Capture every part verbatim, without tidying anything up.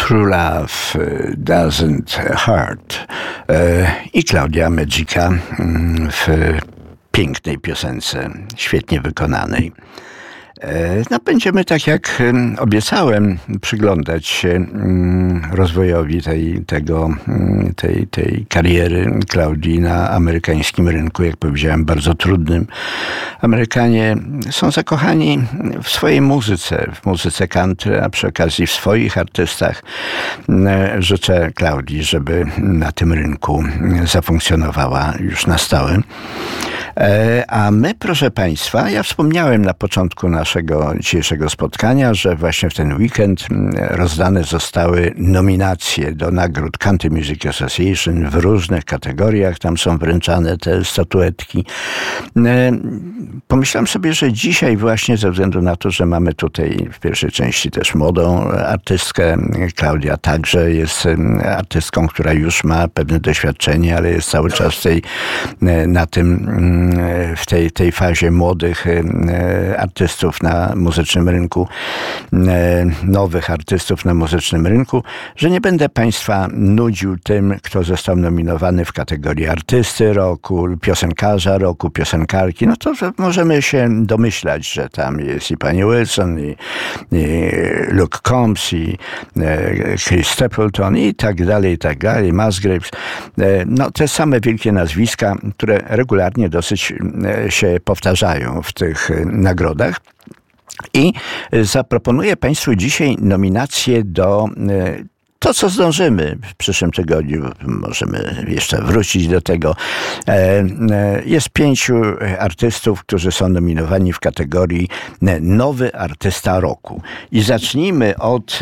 True Love Doesn't Hurt i Claudia Magica w pięknej piosence, świetnie wykonanej. No, będziemy, tak jak obiecałem, przyglądać się rozwojowi tej, tego, tej, tej kariery Klaudii na amerykańskim rynku, jak powiedziałem, bardzo trudnym. Amerykanie są zakochani w swojej muzyce, w muzyce country, a przy okazji w swoich artystach. Życzę Klaudii, żeby na tym rynku zafunkcjonowała już na stałe. A my, proszę Państwa, ja wspomniałem na początku naszego dzisiejszego spotkania, że właśnie w ten weekend rozdane zostały nominacje do nagród Country Music Association w różnych kategoriach. Tam są wręczane te statuetki. Pomyślałem sobie, że dzisiaj właśnie ze względu na to, że mamy tutaj w pierwszej części też młodą artystkę, Klaudia także jest artystką, która już ma pewne doświadczenie, ale jest cały czas tej, na tym w tej, tej fazie młodych artystów na muzycznym rynku, nowych artystów na muzycznym rynku, że nie będę Państwa nudził tym, kto został nominowany w kategorii artysty roku, piosenkarza roku, piosenkarki. No to możemy się domyślać, że tam jest i pani Wilson, i, i Luke Combs, i Chris Stapleton, i tak dalej, i tak dalej, Musgraves. No te same wielkie nazwiska, które regularnie dosyć się powtarzają w tych nagrodach. I zaproponuję Państwu dzisiaj nominację do to, co zdążymy w przyszłym tygodniu. Możemy jeszcze wrócić do tego. Jest pięciu artystów, którzy są nominowani w kategorii Nowy Artysta Roku. I zacznijmy od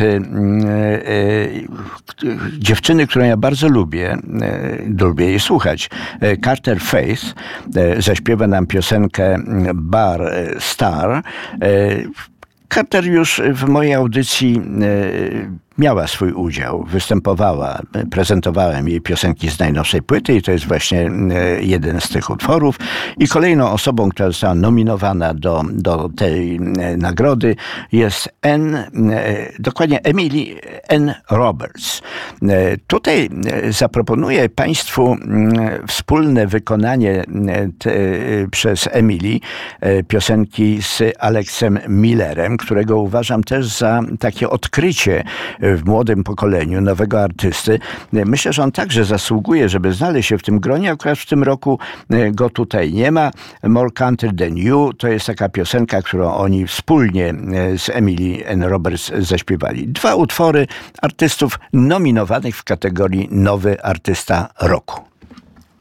dziewczyny, którą ja bardzo lubię. Lubię jej słuchać. Carter Faith zaśpiewa nam piosenkę Bar Star. Carter już w mojej audycji miała swój udział, występowała, prezentowałem jej piosenki z najnowszej płyty i to jest właśnie jeden z tych utworów. I kolejną osobą, która została nominowana do, do tej nagrody jest N, dokładnie Emily N. Roberts. Tutaj zaproponuję Państwu wspólne wykonanie te, przez Emily piosenki z Alexem Millerem, którego uważam też za takie odkrycie w młodym pokoleniu nowego artysty. Myślę, że on także zasługuje, żeby znaleźć się w tym gronie. Akurat w tym roku go tutaj nie ma. More Country Than You to jest taka piosenka, którą oni wspólnie z Emily N. Roberts zaśpiewali. Dwa utwory artystów nominowanych w kategorii Nowy Artysta Roku.